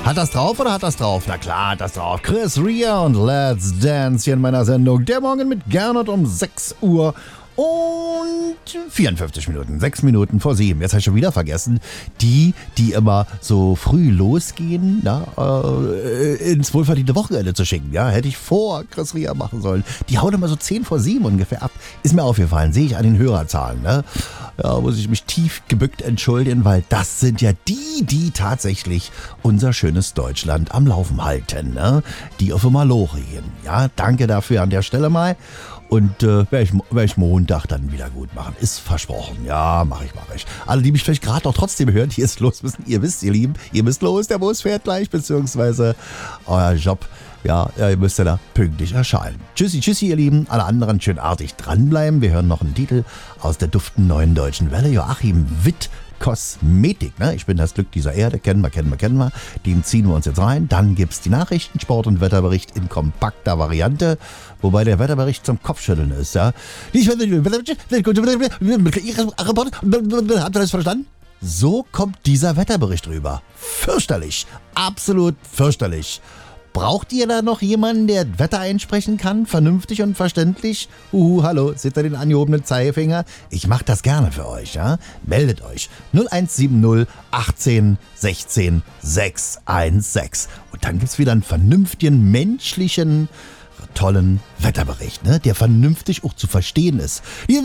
Hat das drauf oder hat das drauf? Na klar, hat das drauf. Chris Rea und Let's Dance hier in meiner Sendung. Der Morgen mit Gernot um 6 Uhr. Und 54 Minuten, 6 Minuten vor 7. Jetzt habe ich schon wieder vergessen, die immer so früh losgehen, ins wohlverdiente Wochenende zu schicken. Ja, hätte ich vor Chris Rea machen sollen. Die hauen immer so 10 vor 7 ungefähr ab. Ist mir aufgefallen, sehe ich an den Hörerzahlen. Ne? Ja, muss ich mich tief gebückt entschuldigen, weil das sind ja die tatsächlich unser schönes Deutschland am Laufen halten. Ne? Die auf Maloche gehen. Ja, danke dafür an der Stelle mal. Und werde ich Montag dann wieder gut machen. Ist versprochen. Ja, mache ich. Alle, die mich vielleicht gerade noch trotzdem hören, hier ist los müssen. Ihr wisst, ihr Lieben, ihr müsst los. Der Bus fährt gleich, beziehungsweise euer Job. Ja, ihr müsst ja da pünktlich erscheinen. Tschüssi, ihr Lieben. Alle anderen schön artig dranbleiben. Wir hören noch einen Titel aus der duften neuen deutschen Welle. Joachim Witt. Kosmetik, ne? Ich bin das Glück dieser Erde, kennen wir. Den ziehen wir uns jetzt rein. Dann gibt's die Nachrichten, Sport- und Wetterbericht in kompakter Variante, wobei der Wetterbericht zum Kopfschütteln ist, ja. Habt ihr das verstanden? So kommt dieser Wetterbericht rüber. Fürchterlich, absolut fürchterlich. Braucht ihr da noch jemanden, der Wetter einsprechen kann? Vernünftig und verständlich? Hallo, seht ihr den angehobenen Zeigefinger? Ich mach das gerne für euch, ja? Meldet euch. 0170 18 16 616. Und dann gibt's wieder einen vernünftigen, menschlichen, tollen Wetterbericht, ne? Der vernünftig auch zu verstehen ist.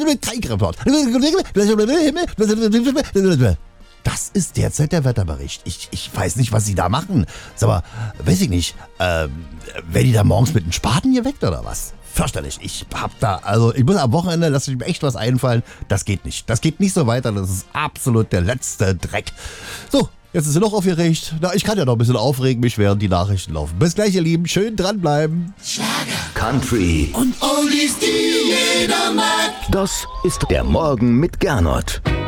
Das ist derzeit der Wetterbericht. Ich weiß nicht, was sie da machen. Sag mal, weiß ich nicht. Werden die da morgens mit einem Spaten geweckt oder was? Fürchterlich. Ich muss am Wochenende, lasse ich mir echt was einfallen. Das geht nicht. Das geht nicht so weiter. Das ist absolut der letzte Dreck. So, jetzt ist sie noch aufgeregt. Na, ich kann ja noch ein bisschen aufregen, mich während die Nachrichten laufen. Bis gleich, ihr Lieben. Schön dranbleiben. Schlager, Country und Oldies, die jeder mag. Das ist der Morgen mit Gernot.